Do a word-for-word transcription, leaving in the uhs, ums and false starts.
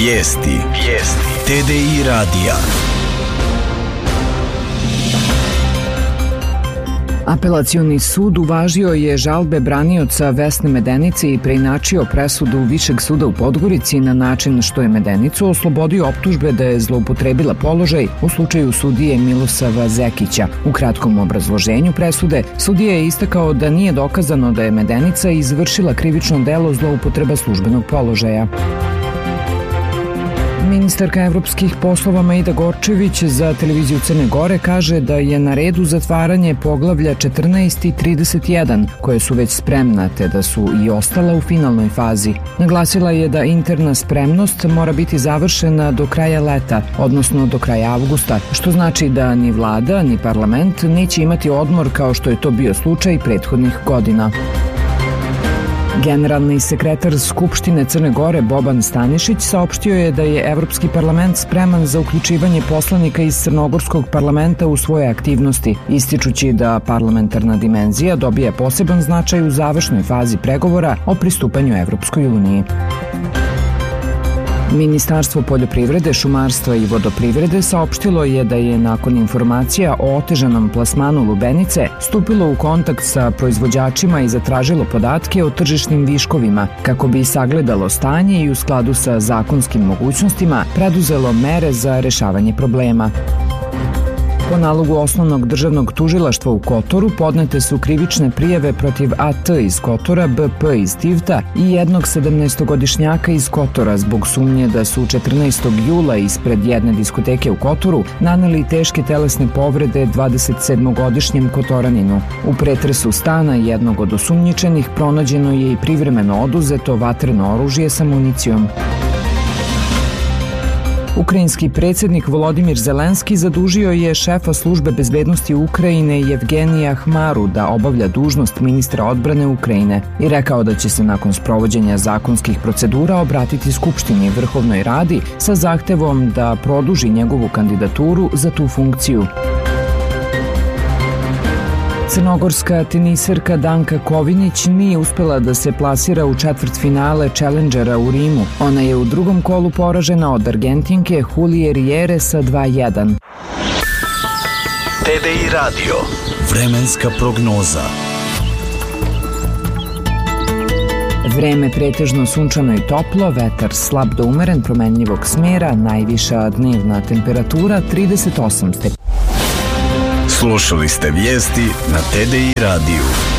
Vijesti. Vijesti. T D I radija. Apelacioni sud uvažio je žalbe branioca Vesne Medenice i preinačio presudu Višeg suda u Podgorici na način što je Medenicu oslobodio optužbe da je zloupotrebila položaj u slučaju sudije Milosava Zekića. U kratkom obrazloženju presude, sudija je istakao da nije dokazano da je Medenica izvršila krivično delo zloupotreba službenog položaja. Ministarka evropskih poslova Maida Gorčević za televiziju Crne Gore kaže da je na redu zatvaranje poglavlja četrnaest i trideset jedan, koje su već spremna, te da su i ostala u finalnoj fazi. Naglasila je da interna spremnost mora biti završena do kraja leta, odnosno do kraja avgusta, što znači da ni vlada, ni parlament neće imati odmor kao što je to bio slučaj prethodnih godina. Generalni sekretar Skupštine Crne Gore Boban Stanišić saopštio je da je Evropski parlament spreman za uključivanje poslanika iz Crnogorskog parlamenta u svoje aktivnosti, ističući da parlamentarna dimenzija dobija poseban značaj u završnoj fazi pregovora o pristupanju Evropskoj uniji. Ministarstvo poljoprivrede, šumarstva i vodoprivrede saopštilo je da je nakon informacija o otežanom plasmanu lubenice stupilo u kontakt sa proizvođačima i zatražilo podatke o tržišnim viškovima kako bi sagledalo stanje i u skladu sa zakonskim mogućnostima preduzelo mere za rešavanje problema. Po nalogu Osnovnog državnog tužilaštva u Kotoru podnete su krivične prijave protiv A T iz Kotora, B P iz Tivta i jednog sedamnaestogodišnjaka iz Kotora zbog sumnje da su četrnaestog jula ispred jedne diskoteke u Kotoru naneli teške telesne povrede dvadesetsedmogodišnjem Kotoraninu. U pretresu stana jednog od osumnjičenih pronađeno je i privremeno oduzeto vatreno oružje sa municijom. Ukrajinski predsjednik Volodimir Zelenski zadužio je šefa službe bezbednosti Ukrajine Jevgenija Hmaru da obavlja dužnost ministra odbrane Ukrajine i rekao da će se nakon sprovođenja zakonskih procedura obratiti Skupštini Vrhovnoj Radi sa zahtevom da produži njegovu kandidaturu za tu funkciju. Crnogorska teniserka Danka Kovinić nije uspela da se plasira u četvrtfinale Challengera u Rimu. Ona je u drugom kolu poražena od Argentinke Julije Riere sa dva jedan. T D I radio. Vremenska prognoza. Vreme pretežno sunčano i toplo, vetar slab do umeren promenljivog smjera, najviša dnevna temperatura trideset osam stepeni. Slušali ste vijesti na T D I radiju.